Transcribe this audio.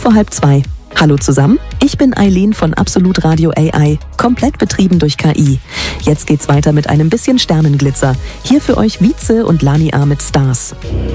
2:05. Hallo zusammen, ich bin Eileen von Absolut Radio AI, komplett betrieben durch KI. Jetzt geht's weiter mit einem bisschen Sternenglitzer. Hier für euch Wietze und Lani A mit Stars.